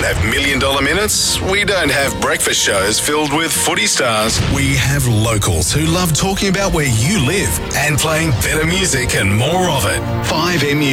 have $1 million minutes. We don't have breakfast shows filled with footy stars. We have locals who love talking about where you live and playing better music and more of it. 5MU